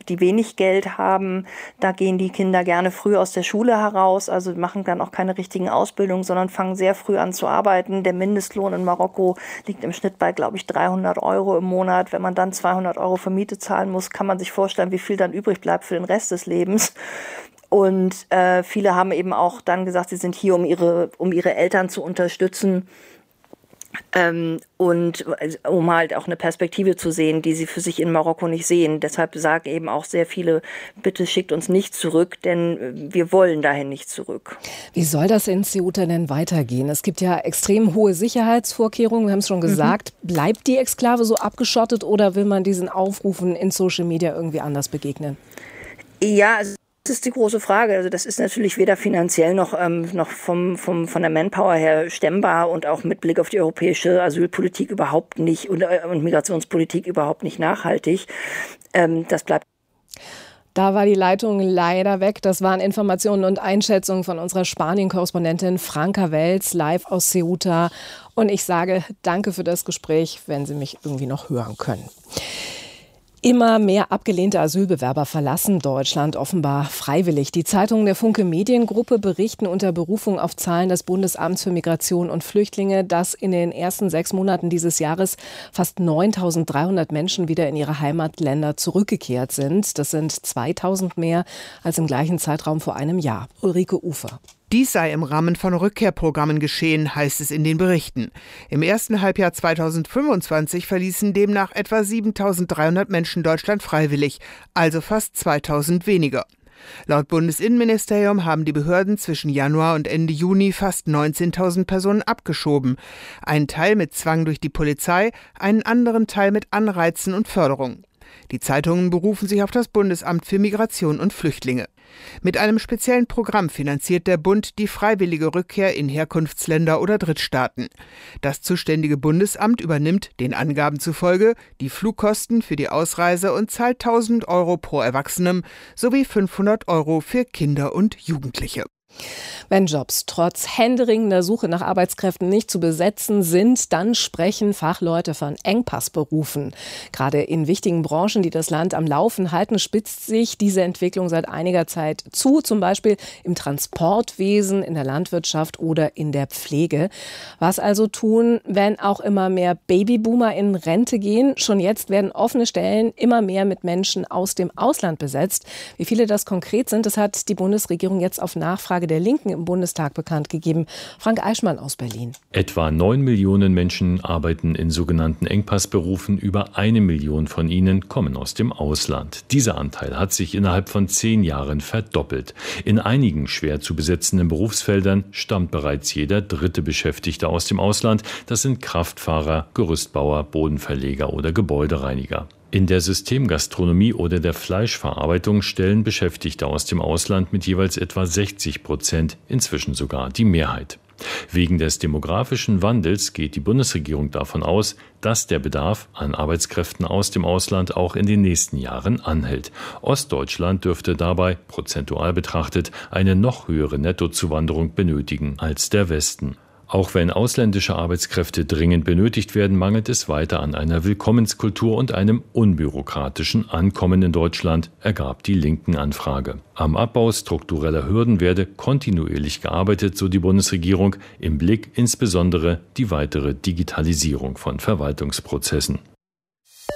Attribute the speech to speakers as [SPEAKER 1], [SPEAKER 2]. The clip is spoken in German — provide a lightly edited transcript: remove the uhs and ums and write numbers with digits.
[SPEAKER 1] die wenig Geld haben. Da gehen die Kinder gerne früh aus der Schule heraus, also machen dann auch keine richtigen Ausbildungen, sondern fangen sehr früh an zu arbeiten. Der Mindestlohn in Marokko liegt im Schnitt bei, glaube ich, 300 Euro im Monat. Wenn man dann 200 Euro für Miete zahlen muss, kann man sich vorstellen, wie viel dann übrig bleibt für den Rest des Lebens. Und viele haben eben auch dann gesagt, sie sind hier, um ihre Eltern zu unterstützen. Und um halt auch eine Perspektive zu sehen, die sie für sich in Marokko nicht sehen. Deshalb sagen eben auch sehr viele, bitte schickt uns nicht zurück, denn wir wollen dahin nicht zurück.
[SPEAKER 2] Wie soll das in Ceuta denn weitergehen? Es gibt ja extrem hohe Sicherheitsvorkehrungen, wir haben es schon gesagt. Bleibt die Exklave so abgeschottet oder will man diesen Aufrufen in Social Media irgendwie anders begegnen?
[SPEAKER 1] Ja, also das ist die große Frage. Also das ist natürlich weder finanziell noch von der Manpower her stemmbar und auch mit Blick auf die europäische Asylpolitik überhaupt nicht und Migrationspolitik überhaupt nicht nachhaltig. Das bleibt.
[SPEAKER 2] Da war die Leitung leider weg. Das waren Informationen und Einschätzungen von unserer Spanien-Korrespondentin Franka Welz live aus Ceuta. Und ich sage danke für das Gespräch, wenn Sie mich irgendwie noch hören können. Immer mehr abgelehnte Asylbewerber verlassen Deutschland offenbar freiwillig. Die Zeitungen der Funke Mediengruppe berichten unter Berufung auf Zahlen des Bundesamts für Migration und Flüchtlinge, dass in den ersten 6 Monaten dieses Jahres fast 9.300 Menschen wieder in ihre Heimatländer zurückgekehrt sind. Das sind 2.000 mehr als im gleichen Zeitraum vor einem Jahr. Ulrike Ufer.
[SPEAKER 3] Dies sei im Rahmen von Rückkehrprogrammen geschehen, heißt es in den Berichten. Im ersten Halbjahr 2025 verließen demnach etwa 7.300 Menschen Deutschland freiwillig, also fast 2.000 weniger. Laut Bundesinnenministerium haben die Behörden zwischen Januar und Ende Juni fast 19.000 Personen abgeschoben. Einen Teil mit Zwang durch die Polizei, einen anderen Teil mit Anreizen und Förderung. Die Zeitungen berufen sich auf das Bundesamt für Migration und Flüchtlinge. Mit einem speziellen Programm finanziert der Bund die freiwillige Rückkehr in Herkunftsländer oder Drittstaaten. Das zuständige Bundesamt übernimmt, den Angaben zufolge, die Flugkosten für die Ausreise und zahlt 1.000 Euro pro Erwachsenem sowie 500 Euro für Kinder und Jugendliche.
[SPEAKER 2] Wenn Jobs trotz händeringender Suche nach Arbeitskräften nicht zu besetzen sind, dann sprechen Fachleute von Engpassberufen. Gerade in wichtigen Branchen, die das Land am Laufen halten, spitzt sich diese Entwicklung seit einiger Zeit zu, zum Beispiel im Transportwesen, in der Landwirtschaft oder in der Pflege. Was also tun, wenn auch immer mehr Babyboomer in Rente gehen? Schon jetzt werden offene Stellen immer mehr mit Menschen aus dem Ausland besetzt. Wie viele das konkret sind, das hat die Bundesregierung jetzt auf Nachfrage der Linken im Bundestag bekannt gegeben. Frank Eichmann aus Berlin.
[SPEAKER 4] Etwa 9 Millionen Menschen arbeiten in sogenannten Engpassberufen. Über 1 Million von ihnen kommen aus dem Ausland. Dieser Anteil hat sich innerhalb von 10 Jahren verdoppelt. In einigen schwer zu besetzenden Berufsfeldern stammt bereits jeder 3. Beschäftigte aus dem Ausland. Das sind Kraftfahrer, Gerüstbauer, Bodenverleger oder Gebäudereiniger. In der Systemgastronomie oder der Fleischverarbeitung stellen Beschäftigte aus dem Ausland mit jeweils etwa 60%, inzwischen sogar die Mehrheit. Wegen des demografischen Wandels geht die Bundesregierung davon aus, dass der Bedarf an Arbeitskräften aus dem Ausland auch in den nächsten Jahren anhält. Ostdeutschland dürfte dabei, prozentual betrachtet, eine noch höhere Nettozuwanderung benötigen als der Westen. Auch wenn ausländische Arbeitskräfte dringend benötigt werden, mangelt es weiter an einer Willkommenskultur und einem unbürokratischen Ankommen in Deutschland, ergab die Linken-Anfrage. Am Abbau struktureller Hürden werde kontinuierlich gearbeitet, so die Bundesregierung, im Blick insbesondere die weitere Digitalisierung von Verwaltungsprozessen.